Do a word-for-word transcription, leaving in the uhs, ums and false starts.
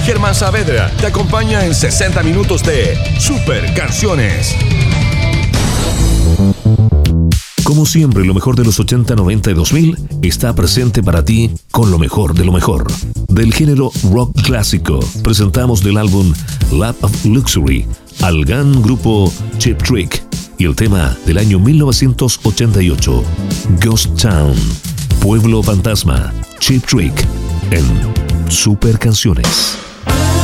Germán Saavedra te acompaña en sesenta minutos de Super Canciones. Como siempre, lo mejor de los ochenta, noventa y dos mil está presente para ti con lo mejor de lo mejor. Del género rock clásico, presentamos del álbum Lap of Luxury al gran grupo Cheap Trick y el tema del año mil novecientos ochenta y ocho, Ghost Town, Pueblo Fantasma, Cheap Trick, en Super Canciones.